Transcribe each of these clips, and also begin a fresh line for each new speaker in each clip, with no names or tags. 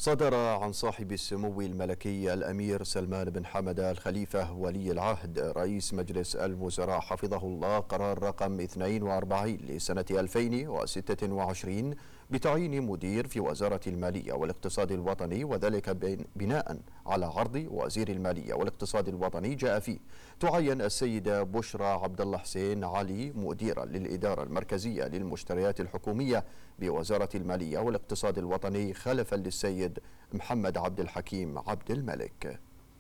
صدر عن صاحب السمو الملكي الأمير سلمان بن حمد الخليفة ولي العهد رئيس مجلس الوزراء حفظه الله قرار رقم 42 لسنة 2026 بتعيين مدير في وزارة المالية والاقتصاد الوطني، وذلك بناء على عرض وزير المالية والاقتصاد الوطني جاء فيه تعين السيدة بشرى عبد الله حسين علي مديرا للإدارة المركزية للمشتريات الحكومية بوزارة المالية والاقتصاد الوطني خلفا للسيد محمد عبد الحكيم عبد الملك.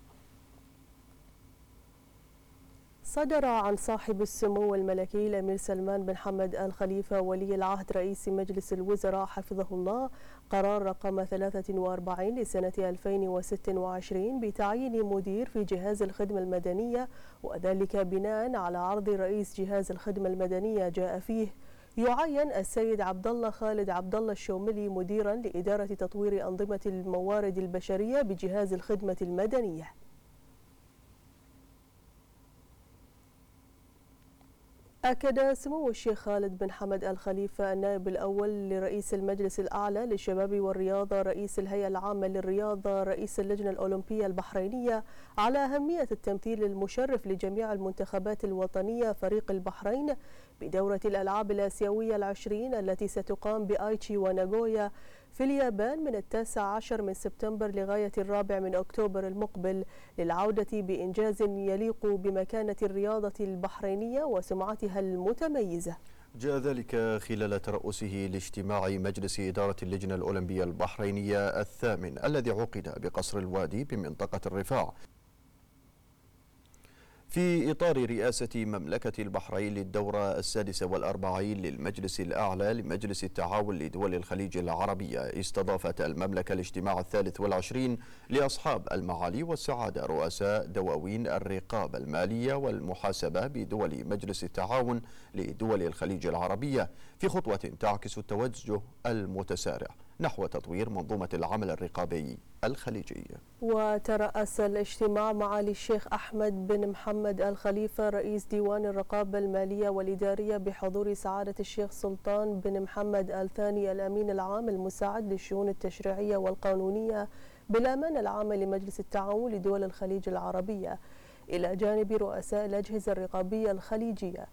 صدر عن صاحب السمو الملكي الأمير سلمان بن حمد الخليفة ولي العهد رئيس مجلس الوزراء حفظه الله قرار رقم 43 لسنة 2026 بتعيين مدير في جهاز الخدمة المدنية، وذلك بناء على عرض رئيس جهاز الخدمة المدنية جاء فيه يعين السيد عبد الله خالد عبد الله الشوملي مديرا لإدارة تطوير أنظمة الموارد البشرية بجهاز الخدمة المدنية. أكد سمو الشيخ خالد بن حمد الخليفة النائب الأول لرئيس المجلس الأعلى للشباب والرياضة رئيس الهيئة العامة للرياضة رئيس اللجنة الأولمبية البحرينية على أهمية التمثيل المشرف لجميع المنتخبات الوطنية فريق البحرين بدورة الألعاب الآسيوية العشرين التي ستقام بآيتشي وناغويا في اليابان من 19 من سبتمبر لغاية 4 من أكتوبر المقبل، للعودة بإنجاز يليق بمكانة الرياضة البحرينية وسمعتها المتميزة.
جاء ذلك خلال ترأسه لاجتماع مجلس إدارة اللجنة الأولمبية البحرينية الثامن الذي عقد بقصر الوادي بمنطقة الرفاع في إطار رئاسة مملكة البحرين للدورة 46 للمجلس الأعلى لمجلس التعاون لدول الخليج العربية. استضافت المملكة الاجتماع 23 لأصحاب المعالي والسعادة رؤساء دواوين الرقابة المالية والمحاسبة بدول مجلس التعاون لدول الخليج العربية في خطوة تعكس التوجه المتسارع نحو تطوير منظومة العمل الرقابي الخليجي.
وترأس الاجتماع معالي الشيخ أحمد بن محمد الخليفة رئيس ديوان الرقابة المالية والإدارية بحضور سعادة الشيخ سلطان بن محمد الثاني الأمين العام المساعد للشؤون التشريعية والقانونية بالأمانة العامة لمجلس التعاون لدول الخليج العربية، إلى جانب رؤساء الأجهزة الرقابية الخليجية.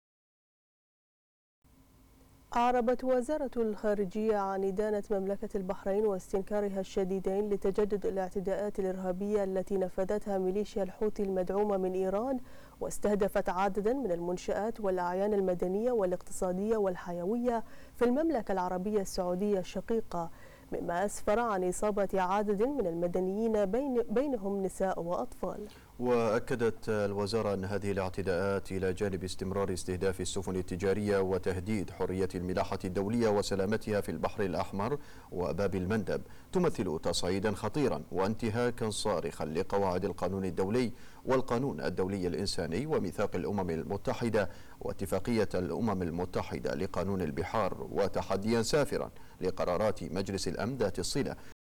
أعربت وزارة الخارجية عن إدانة مملكة البحرين واستنكارها الشديدين لتجدد الاعتداءات الإرهابية التي نفذتها ميليشيا الحوثي المدعومة من إيران، واستهدفت عددا من المنشآت والأعيان المدنية والاقتصادية والحيوية في المملكة العربية السعودية الشقيقة، مما أسفر عن إصابة عدد من المدنيين بينهم نساء وأطفال.
وأكدت الوزارة أن هذه الاعتداءات إلى جانب استمرار استهداف السفن التجارية وتهديد حرية الملاحة الدولية وسلامتها في البحر الأحمر وباب المندب تمثل تصعيدا خطيرا وانتهاكا صارخا لقواعد القانون الدولي والقانون الدولي الإنساني وميثاق الأمم المتحدة واتفاقية الأمم المتحدة لقانون البحار، وتحديا سافرا لقرارات مجلس الأمن ذات الصلة.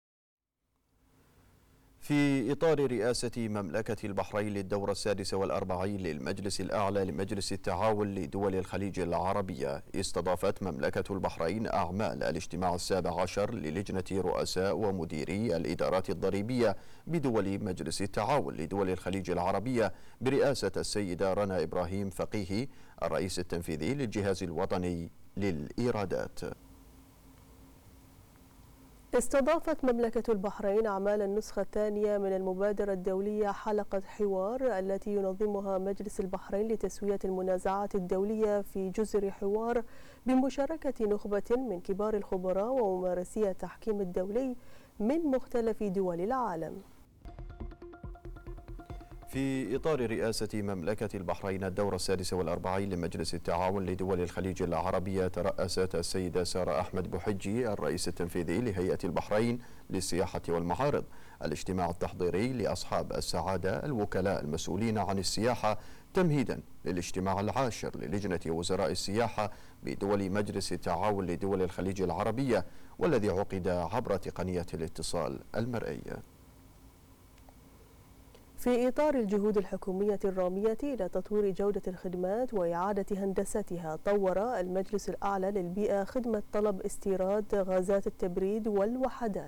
في إطار رئاسة مملكة البحرين للدورة 46 للمجلس الأعلى لمجلس التعاون لدول الخليج العربية، استضافت مملكة البحرين أعمال الاجتماع 17 للجنة رؤساء ومديري الإدارات الضريبية بدول مجلس التعاون لدول الخليج العربية برئاسة السيدة رنا إبراهيم فقيهي الرئيس التنفيذي للجهاز الوطني للإيرادات.
استضافت مملكة البحرين أعمال النسخة الثانية من المبادرة الدولية حلقة حوار التي ينظمها مجلس البحرين لتسوية المنازعات الدولية في جزر حوار بمشاركة نخبة من كبار الخبراء وممارسي التحكيم الدولي من مختلف دول العالم.
في إطار رئاسة مملكة البحرين الدورة 46 لمجلس التعاون لدول الخليج العربية، ترأست السيدة سارة أحمد بوحجي الرئيس التنفيذي لهيئة البحرين للسياحة والمعارض الاجتماع التحضيري لأصحاب السعادة الوكلاء المسؤولين عن السياحة تمهيدا للاجتماع العاشر للجنة وزراء السياحة بدول مجلس التعاون لدول الخليج العربية، والذي عقد عبر تقنية الاتصال المرئي.
في إطار الجهود الحكومية الرامية إلى تطوير جودة الخدمات وإعادة هندستها، طور المجلس الأعلى للبيئة خدمة طلب استيراد غازات التبريد والوحدات.